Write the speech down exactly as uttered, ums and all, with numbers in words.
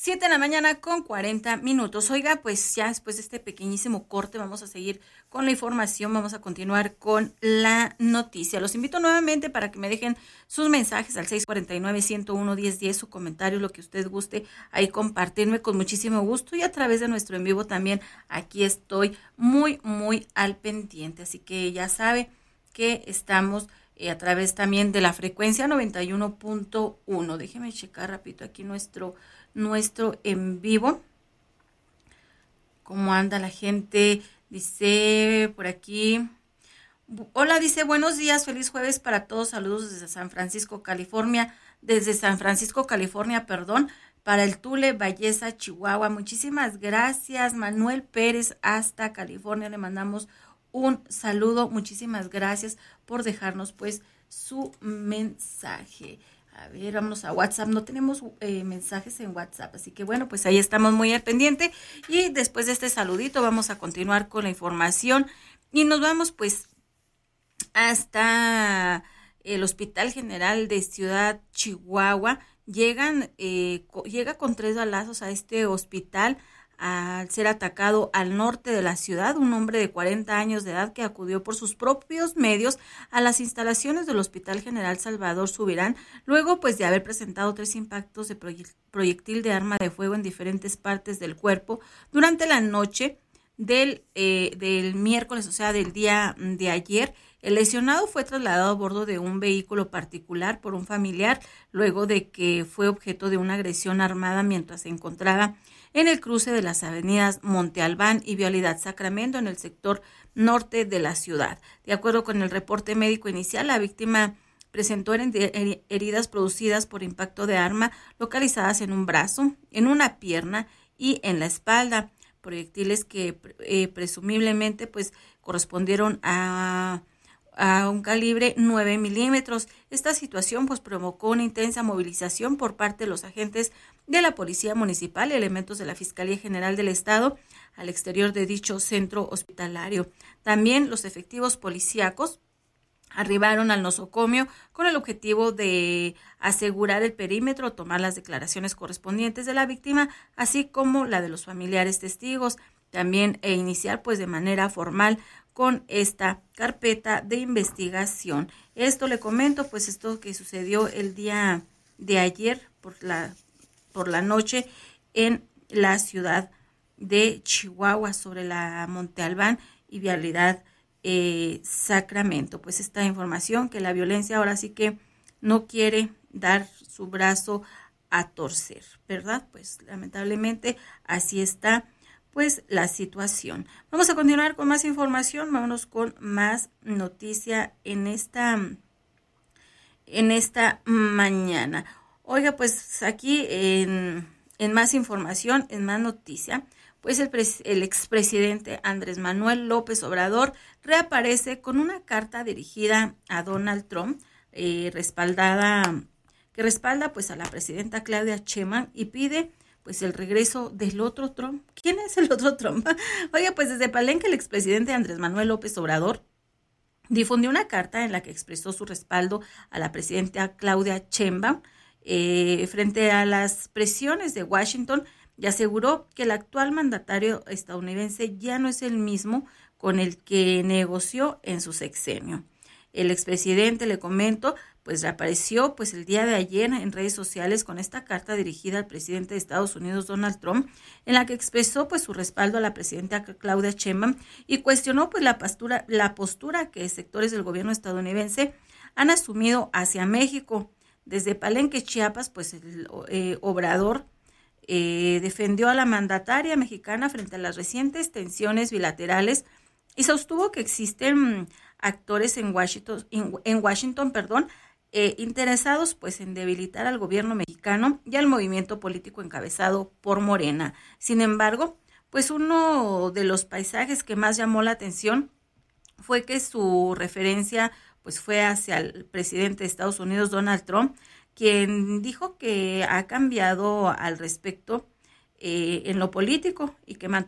Siete de la mañana con cuarenta minutos. Oiga, pues ya después de este pequeñísimo corte vamos a seguir con la información, vamos a continuar con la noticia. Los invito nuevamente para que me dejen sus mensajes al seis cuatro nueve, uno uno, uno cero uno cero, su comentario, lo que usted guste ahí compartirme con muchísimo gusto, y a través de nuestro en vivo también aquí estoy muy, muy al pendiente. Así que ya sabe que estamos eh, a través también de la frecuencia noventa y uno punto uno. Déjeme checar rápido aquí nuestro nuestro en vivo. ¿Cómo anda la gente? Dice por aquí. Hola, dice, buenos días, feliz jueves para todos, saludos desde San Francisco, California, desde San Francisco, California, perdón, para el Tule, Valleza, Chihuahua. Muchísimas gracias, Manuel Pérez, hasta California, le mandamos un saludo, muchísimas gracias por dejarnos pues su mensaje. A ver, vámonos a WhatsApp. No tenemos eh, mensajes en WhatsApp, así que bueno, pues ahí estamos muy al pendiente. Y después de este saludito vamos a continuar con la información y nos vamos pues hasta el Hospital General de Ciudad Chihuahua. Llegan, eh, co- llega con tres balazos a este hospital al ser atacado al norte de la ciudad un hombre de cuarenta años de edad que acudió por sus propios medios a las instalaciones del Hospital General Salvador Subirán, luego pues de haber presentado tres impactos de proye- proyectil de arma de fuego en diferentes partes del cuerpo durante la noche del, eh, del miércoles, o sea, del día de ayer. El lesionado fue trasladado a bordo de un vehículo particular por un familiar, luego de que fue objeto de una agresión armada mientras se encontraba en el cruce de las avenidas Monte Albán y Vialidad Sacramento en el sector norte de la ciudad. De acuerdo con el reporte médico inicial, la víctima presentó heridas producidas por impacto de arma localizadas en un brazo, en una pierna y en la espalda, proyectiles que eh, presumiblemente pues correspondieron a a un calibre nueve milímetros. Esta situación pues provocó una intensa movilización por parte de los agentes de la Policía Municipal y elementos de la Fiscalía General del Estado al exterior de dicho centro hospitalario. También los efectivos policíacos arribaron al nosocomio con el objetivo de asegurar el perímetro, tomar las declaraciones correspondientes de la víctima, así como la de los familiares testigos, también e iniciar pues de manera formal con esta carpeta de investigación. Esto le comento, pues esto que sucedió el día de ayer por la, por la noche en la ciudad de Chihuahua sobre la Monte Albán y Vialidad eh, Sacramento. Pues esta información que la violencia ahora sí que no quiere dar su brazo a torcer, ¿verdad? Pues lamentablemente así está pues la situación. Vamos a continuar con más información, vámonos con más noticia en esta, en esta mañana. Oiga, pues aquí en, en más información, en más noticia, pues el, pres, el expresidente Andrés Manuel López Obrador reaparece con una carta dirigida a Donald Trump, eh, respaldada, que respalda pues a la presidenta Claudia Sheinbaum y pide pues el regreso del otro Trump. ¿Quién es el otro Trump? Oye, pues desde Palenque el expresidente Andrés Manuel López Obrador difundió una carta en la que expresó su respaldo a la presidenta Claudia Sheinbaum eh, frente a las presiones de Washington y aseguró que el actual mandatario estadounidense ya no es el mismo con el que negoció en su sexenio. El expresidente, le comento, pues reapareció pues el día de ayer en redes sociales con esta carta dirigida al presidente de Estados Unidos, Donald Trump, en la que expresó pues su respaldo a la presidenta Claudia Sheinbaum y cuestionó pues la postura, la postura que sectores del gobierno estadounidense han asumido hacia México. Desde Palenque, Chiapas, pues el eh, Obrador eh, defendió a la mandataria mexicana frente a las recientes tensiones bilaterales y sostuvo que existen actores en Washington, en Washington, perdón, eh, interesados pues en debilitar al gobierno mexicano y al movimiento político encabezado por Morena. Sin embargo, pues uno de los paisajes que más llamó la atención fue que su referencia pues fue hacia el presidente de Estados Unidos, Donald Trump, quien dijo que ha cambiado al respecto eh, en lo político y que